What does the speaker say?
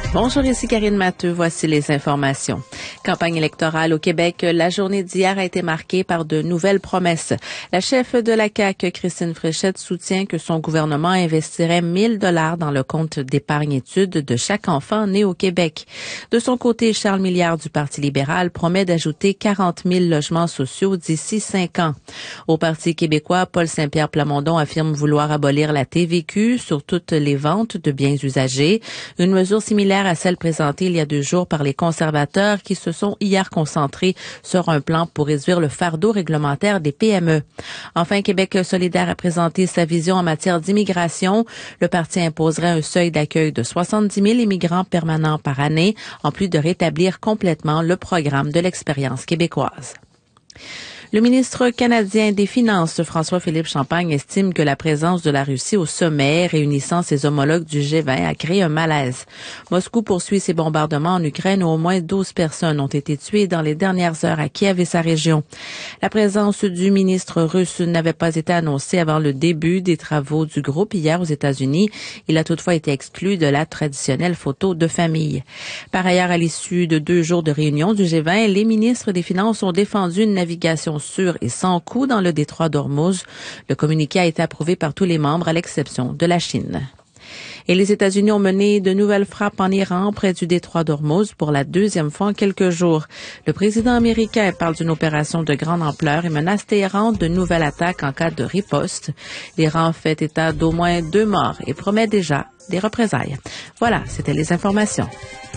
Bonjour, ici Karine Matteux. Voici les informations. Campagne électorale au Québec. La journée d'hier a été marquée par de nouvelles promesses. La chef de la CAQ, Christine Fréchette, soutient que son gouvernement investirait 1 000 $ dans le compte d'épargne études de chaque enfant né au Québec. De son côté, Charles Milliard du Parti libéral promet d'ajouter 40 000 logements sociaux d'ici 5 ans. Au Parti québécois, Paul Saint-Pierre Plamondon affirme vouloir abolir la TVQ sur toutes les ventes de biens usagés. Une mesure similaire à celle présentée il y a 2 jours par les conservateurs qui se sont hier concentrés sur un plan pour réduire le fardeau réglementaire des PME. Enfin, Québec solidaire a présenté sa vision en matière d'immigration. Le parti imposerait un seuil d'accueil de 70 000 immigrants permanents par année, en plus de rétablir complètement le programme de l'expérience québécoise. Le ministre canadien des Finances, François-Philippe Champagne, estime que la présence de la Russie au sommet réunissant ses homologues du G20 a créé un malaise. Moscou poursuit ses bombardements en Ukraine où au moins 12 personnes ont été tuées dans les dernières heures à Kiev et sa région. La présence du ministre russe n'avait pas été annoncée avant le début des travaux du groupe hier aux États-Unis. Il a toutefois été exclu de la traditionnelle photo de famille. Par ailleurs, à l'issue de 2 jours de réunion du G20, les ministres des Finances ont défendu une navigation sûre et sans coût dans le détroit d'Ormuz. Le communiqué a été approuvé par tous les membres à l'exception de la Chine. Et les États-Unis ont mené de nouvelles frappes en Iran près du détroit d'Ormuz pour la 2e fois en quelques jours. Le président américain parle d'une opération de grande ampleur et menace Téhéran de nouvelles attaques en cas de riposte. L'Iran fait état d'au moins 2 morts et promet déjà des représailles. Voilà, c'était les informations.